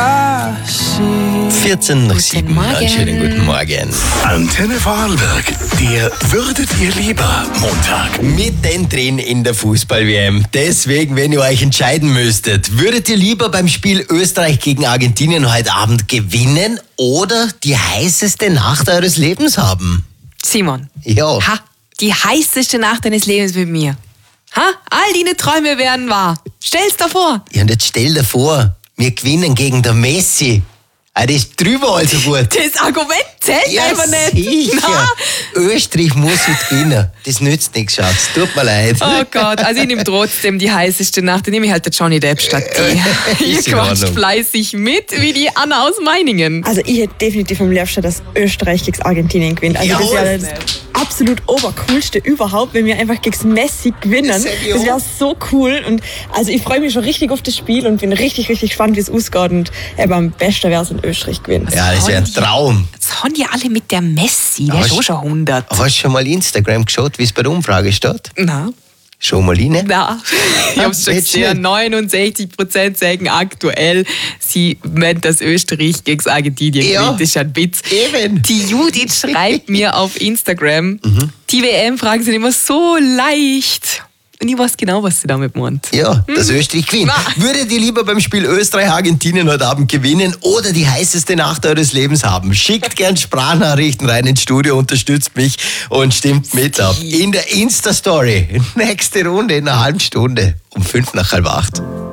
14 nach 7. Einen schönen guten Morgen. Antenne Vorarlberg, der Würdet ihr lieber Montag. Mittendrin in der Fußball-WM. Deswegen, wenn ihr euch entscheiden müsstet, würdet ihr lieber beim Spiel Österreich gegen Argentinien heute Abend gewinnen oder die heißeste Nacht eures Lebens haben? Simon. Ja. Ha, die heißeste Nacht deines Lebens mit mir. Ha, all deine Träume werden wahr. Stell's dir vor. Ja, und jetzt stell dir vor, wir gewinnen gegen der Messi. Ah, das ist drüber also gut. Das Argument zählt Ja, einfach nicht. sicher. Österreich muss jetzt gewinnen. Das nützt nichts, Schatz. Tut mir leid. Oh Gott, also ich nehme trotzdem die heißeste Nacht. Dann nehme ich halt der Johnny Depp statt die. Ihr Ist in quatscht Ordnung. fleißig mit, wie die Anna aus Meiningen. Also ich hätte definitiv am liebsten, dass Österreich gegen Argentinien gewinnt. Also das wäre das absolut obercoolste überhaupt, wenn wir einfach gegen Messi gewinnen. Das Das sag ich auch. wäre so cool. Und also ich freue mich schon richtig auf das Spiel und bin richtig gespannt, wie es ausgeht. Und am besten wäre es, wenn Österreich gewinnt. Ja, das wäre ein Traum. Das haben ja alle mit der Messi, der ist auch schon 100. Hast du schon mal Instagram geschaut, wie es bei der Umfrage steht? Na, Schon mal rein? na. Ich hab's schon Jetzt gesehen. nicht. 69% sagen aktuell, sie meint, dass Österreich gegen Argentinien Ja. gewinnt. Das ist ein Witz. Eben. Die Judith schreibt mir auf Instagram, die WM-Fragen sind immer so leicht. Und ich weiß genau, was sie damit meint. Ja, das Österreich gewinnt. Na. Würdet ihr lieber beim Spiel Österreich-Argentinien heute Abend gewinnen oder die heißeste Nacht eures Lebens haben? Schickt gern Sprachnachrichten rein ins Studio, unterstützt mich und stimmt mit ab. In der Insta-Story. Nächste Runde in einer halben Stunde um 7:55.